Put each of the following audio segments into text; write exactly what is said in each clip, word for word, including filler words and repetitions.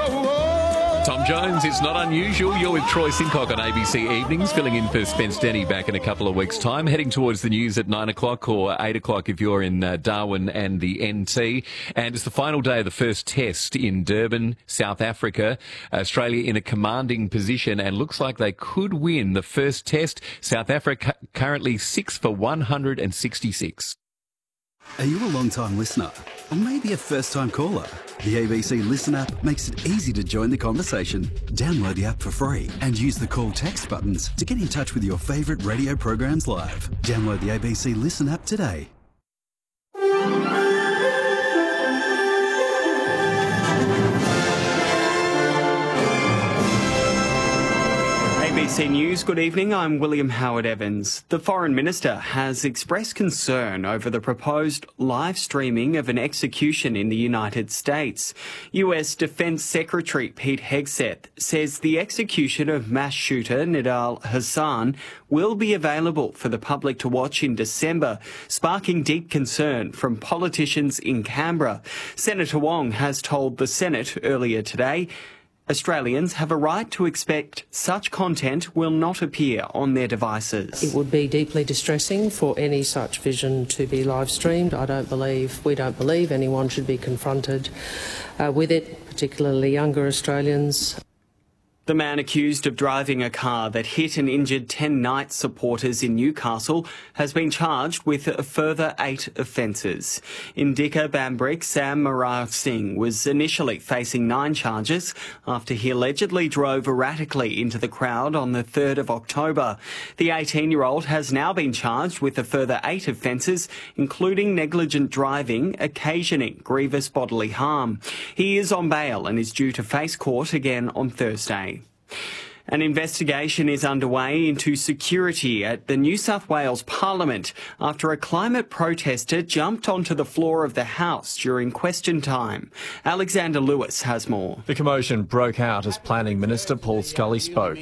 Tom Jones, it's not unusual. You're with Troy Sincock on A B C Evenings, filling in for Spence Denny back in a couple of weeks' time, heading towards the news at nine o'clock or eight o'clock if you're in uh, Darwin and the N T. And it's the final day of the first test in Durban, South Africa. Australia in a commanding position and looks like they could win the first test. South Africa currently six for one hundred sixty-six. Are you a long-time listener? Or maybe a first-time caller? The A B C Listen app makes it easy to join the conversation. Download the app for free and use the call text buttons to get in touch with your favourite radio programs live. Download the A B C Listen app today. A B C News, good evening. I'm William Howard Evans. The Foreign Minister has expressed concern over the proposed live streaming of an execution in the United States. U S Defense Secretary Pete Hegseth says the execution of mass shooter Nidal Hassan will be available for the public to watch in December, sparking deep concern from politicians in Canberra. Senator Wong has told the Senate earlier today Australians have a right to expect such content will not appear on their devices. It would be deeply distressing for any such vision to be live streamed. I don't believe, we don't believe anyone should be confronted uh, with it, particularly younger Australians. The man accused of driving a car that hit and injured ten Knights supporters in Newcastle has been charged with a further eight offences. Indika Bambrick Sam Marar Singh was initially facing nine charges after he allegedly drove erratically into the crowd on the third of October. The eighteen-year-old has now been charged with a further eight offences, including negligent driving, occasioning grievous bodily harm. He is on bail and is due to face court again on Thursday. An investigation is underway into security at the New South Wales Parliament after a climate protester jumped onto the floor of the House during question time. Alexander Lewis has more. The commotion broke out as Planning Minister Paul Scully spoke.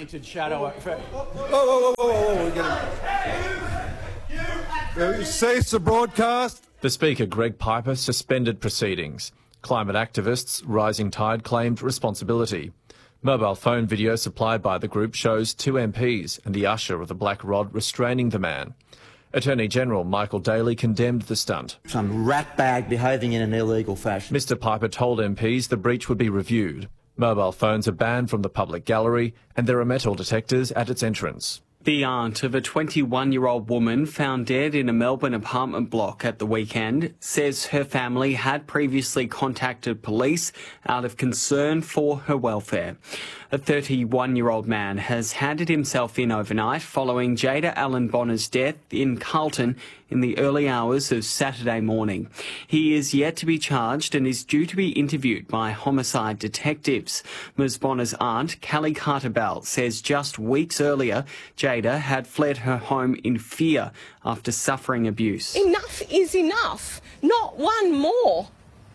Cease the broadcast. The Speaker, Greg Piper, suspended proceedings. Climate activists Rising Tide claimed responsibility. Mobile phone video supplied by the group shows two M Ps and the usher with a black rod restraining the man. Attorney General Michael Daly condemned the stunt. Some ratbag behaving in an illegal fashion. Mister Piper told M Ps the breach would be reviewed. Mobile phones are banned from the public gallery and there are metal detectors at its entrance. The aunt of a twenty-one-year-old woman found dead in a Melbourne apartment block at the weekend says her family had previously contacted police out of concern for her welfare. A thirty-one-year-old man has handed himself in overnight following Jada Allen Bonner's death in Carlton in the early hours of Saturday morning. He is yet to be charged and is due to be interviewed by homicide detectives. Miz Bonner's aunt, Callie Carter-Bell, says just weeks earlier, Jada had fled her home in fear after suffering abuse. Enough is enough. Not one more.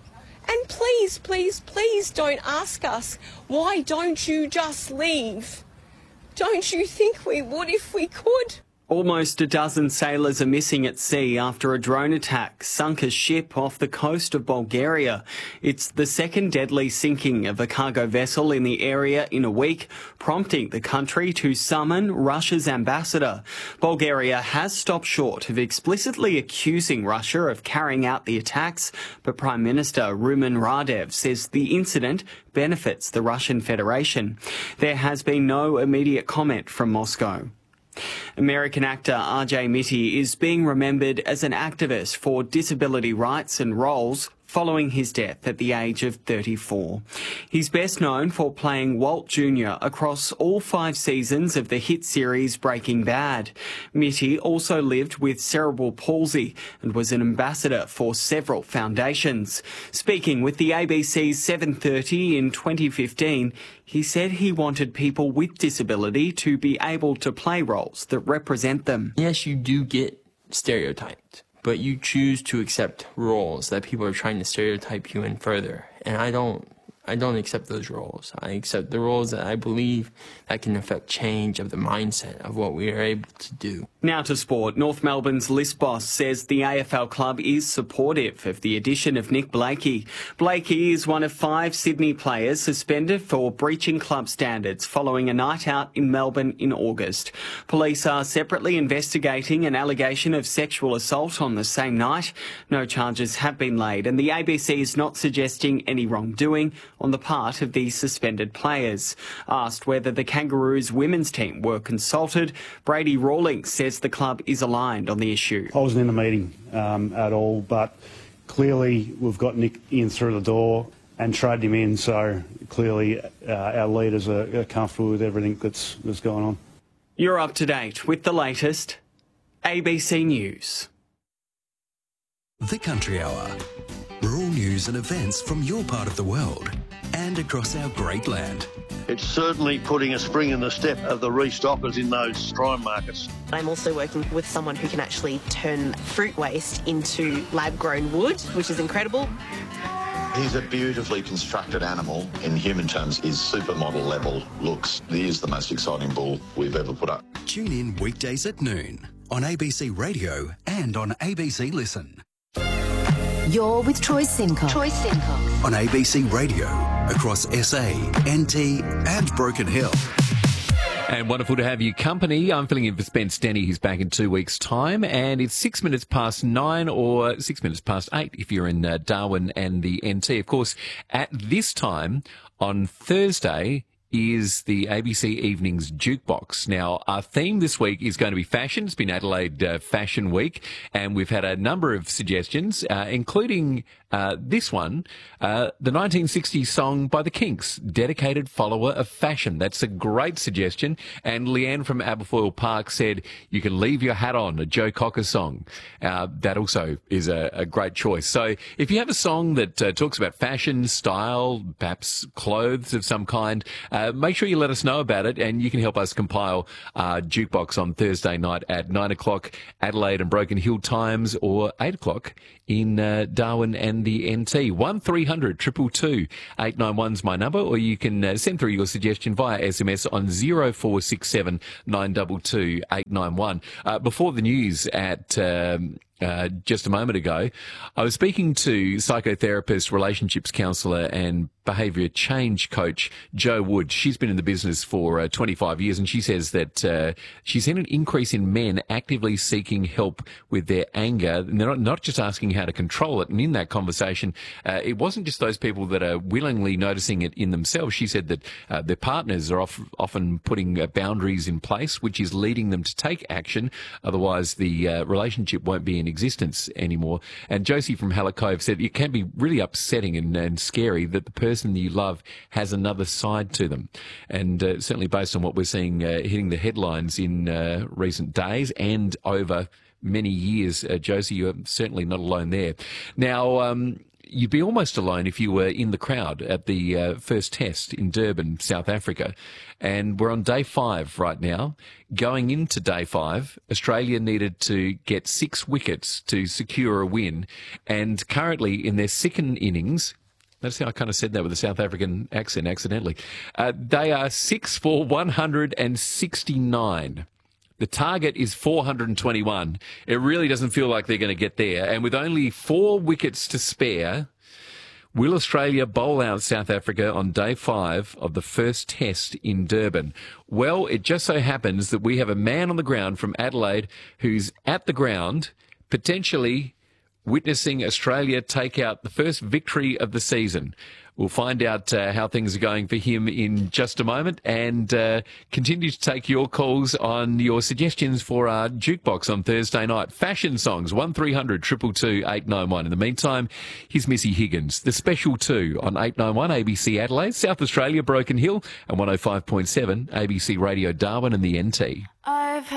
And please, please, please don't ask us, why don't you just leave? Don't you think we would if we could? Almost a dozen sailors are missing at sea after a drone attack sunk a ship off the coast of Bulgaria. It's the second deadly sinking of a cargo vessel in the area in a week, prompting the country to summon Russia's ambassador. Bulgaria has stopped short of explicitly accusing Russia of carrying out the attacks, but Prime Minister Rumen Radev says the incident benefits the Russian Federation. There has been no immediate comment from Moscow. American actor R J Mitte is being remembered as an activist for disability rights and roles following his death at the age of thirty-four. He's best known for playing Walt Junior across all five seasons of the hit series Breaking Bad. Mitte also lived with cerebral palsy and was an ambassador for several foundations. Speaking with the A B C's seven thirty in twenty fifteen, he said he wanted people with disability to be able to play roles that represent them. Yes, you do get stereotyped, but you choose to accept roles that people are trying to stereotype you in further. And I don't, I don't accept those roles. I accept the roles that I believe that can affect change of the mindset of what we are able to do. Now to sport. North Melbourne's list boss says the A F L club is supportive of the addition of Nick Blakey. Blakey is one of five Sydney players suspended for breaching club standards following a night out in Melbourne in August. Police are separately investigating an allegation of sexual assault on the same night. No charges have been laid, and the A B C is not suggesting any wrongdoing on the part of the suspended players. Asked whether the Kangaroos women's team were consulted, Brady Rawlings says the club is aligned on the issue. I wasn't in the meeting um, at all, but clearly we've got Nick in through the door and traded him in, so clearly uh, our leaders are, are comfortable with everything that's, that's going on. You're up to date with the latest A B C News. The Country Hour. Rural news and events from your part of the world and across our great land. It's certainly putting a spring in the step of the restockers in those prime markets. I'm also working with someone who can actually turn fruit waste into lab-grown wood, which is incredible. He's a beautifully constructed animal. In human terms, his supermodel level looks. He is the most exciting bull we've ever put up. Tune in weekdays at noon on A B C Radio and on A B C Listen. You're with Troy Sincock. Troy Sincock. On A B C Radio, across S A, N T and Broken Hill. And wonderful to have you company. I'm filling in for Spence Denny. He's back in two weeks' time. And it's six minutes past nine or six minutes past eight if you're in uh, Darwin and the N T. Of course, at this time on Thursday is the A B C Evenings Jukebox. Now, our theme this week is going to be fashion. It's been Adelaide uh, Fashion Week, and we've had a number of suggestions, uh, including uh, this one, uh, the nineteen sixties song by the Kinks, Dedicated Follower of Fashion. That's a great suggestion. And Leanne from Aberfoyle Park said, you can leave your hat on, a Joe Cocker song. Uh, that also is a, a great choice. So if you have a song that uh, talks about fashion, style, perhaps clothes of some kind, uh, make sure you let us know about it, and you can help us compile our jukebox on Thursday night at nine o'clock Adelaide and Broken Hill times, or eight o'clock in uh, Darwin and the N T. one three hundred two two two eight nine one is my number, or you can uh, send through your suggestion via S M S on zero four six seven nine two two eight nine one. Uh, before the news at um, uh, just a moment ago, I was speaking to psychotherapist, relationships counsellor and behaviour change coach Jo Wood. She's been in the business for uh, twenty-five years, and she says that uh, she's seen an increase in men actively seeking help with their anger. And they're not, not just asking how to control it. And in that conversation, uh, it wasn't just those people that are willingly noticing it in themselves. She said that uh, their partners are off, often putting uh, boundaries in place, which is leading them to take action. Otherwise, the uh, relationship won't be in existence anymore. And Josie from Hallett Cove said it can be really upsetting and, and scary that the person that you love has another side to them. And uh, certainly based on what we're seeing uh, hitting the headlines in uh, recent days and over many years, uh, Josie, you're certainly not alone there. Now, um, you'd be almost alone if you were in the crowd at the uh, first test in Durban, South Africa. And we're on day five right now. Going into day five, Australia needed to get six wickets to secure a win. And currently in their second innings, notice how I kind of said that with a South African accent accidentally. Uh, they are six for one hundred sixty-nine. The target is four hundred twenty-one. It really doesn't feel like they're going to get there. And with only four wickets to spare, will Australia bowl out South Africa on day five of the first test in Durban? Well, it just so happens that we have a man on the ground from Adelaide who's at the ground, potentially witnessing Australia take out the first victory of the season. We'll find out uh, how things are going for him in just a moment, and uh, continue to take your calls on your suggestions for our jukebox on Thursday night. Fashion songs, one three hundred two two two eight nine one. In the meantime, here's Missy Higgins, the special two on eight nine one A B C Adelaide, South Australia, Broken Hill, and one oh five point seven A B C Radio Darwin and the N T. I've